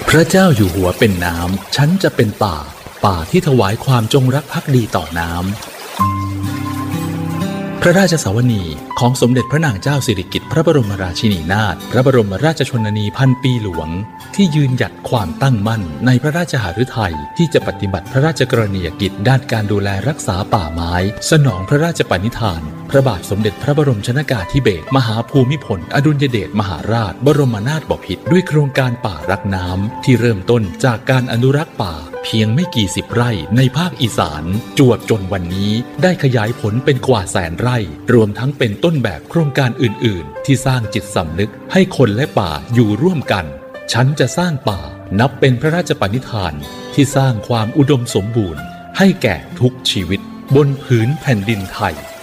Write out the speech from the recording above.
พระเจ้าอยู่หัวเป็นน้ำฉันจะเป็นป่าที่ถวายความจงรักภักดีต่อน้ำพระราชสาวนีของสมเด็จพระนางเจ้าสิริกิติ์พระบรมราชินีนาถพระบรมราชชนนีพันปีหลวงที่ยืนหยัดความตั้งมั่นในพระราชหฤทัยที่จะปฏิบัติพระราชกรณียกิจด้านการดูแลรักษาป่าไม้สนองพระราชปณิธานพระบาทสมเด็จพระบรมชนกาธิเบศรมหาภูมิพลอดุลยเดชมหาราชบรมนาถบพิตรด้วยโครงการป่ารักน้ำที่เริ่มต้นจากการอนุรักษ์ป่าเพียงไม่กี่สิบไร่ในภาคอีสานจวบจนวันนี้ได้ขยายผลเป็นกว่าแสนไร่รวมทั้งเป็นต้นแบบโครงการอื่นๆที่สร้างจิตสำนึกให้คนและป่าอยู่ร่วมกันฉันจะสร้างป่านับเป็นพระราชปณิธานที่สร้างความอุดมสมบูรณ์ให้แก่ทุกชีวิตบนผืนแผ่นดินไทย